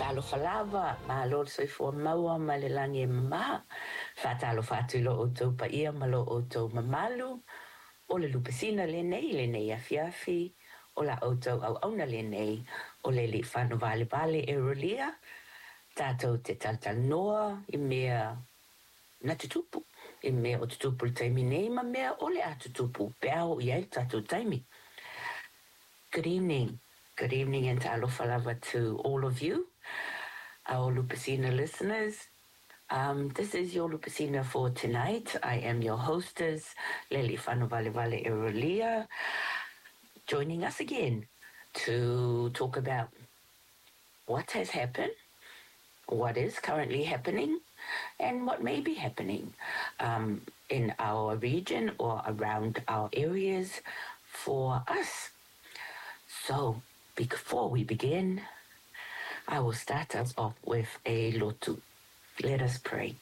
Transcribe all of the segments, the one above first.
talo falava ma lor soi fo maua ma le langi ma fa talo fatu lo o pa ia ma lo o mamalu o le lupesina le nei a fiafi o la auto au auna le nei o le li whanu vale e rolia tatou te taltal noa I mea na te tupu I mea o te tupu le taimi nei ma mea o le atu tupu peao I ai tatou taimi. Good evening. Good evening and alofa lava to all of you, our Lupesina listeners. This is your Lupesina for tonight. I am your hostess, Leli Whanu Erolia, joining us again to talk about what has happened, what is currently happening, and what may be happening in our region or around our areas for us. So, before we begin, I will start us off with a lotu. Let us pray.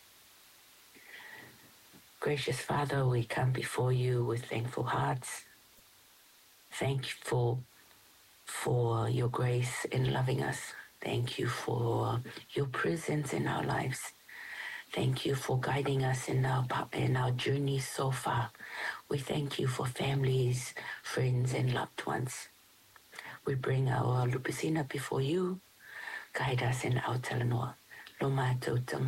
Gracious Father, we come before you with thankful hearts, thankful for your grace in loving us. Thank you for your presence in our lives. Thank you for guiding us in our journey so far. We thank you for families, friends, and loved ones. We bring our Lupesina before you. Guide us in our talanoa. Lo mātou te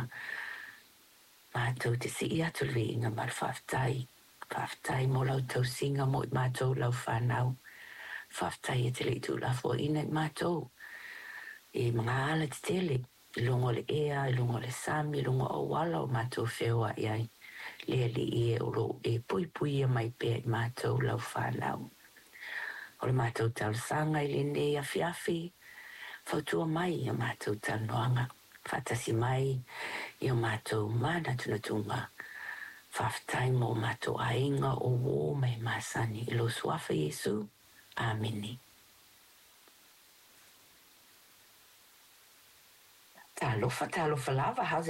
mātou te si I atu le inga mar whaftai mo lau tau singa mo I mātou lau whanau. Whaftai e te le tu la fo ina I mātou. E mga ala te tele, I longo le ea, I longo le sami, I longo o wala o mātou whewa I ai. Lea li e o lo e pui mai pēr I mātou lau whanau. O le mātou tau sanga I le nei a fiafi, fautua mai I mātou tau noanga. Fatasi mai I o mātou mana tunatunga. Whaftai mo mātou ainga o wō mai māsani I lo suafa Yesu. Ameni. Talofa lava, how's it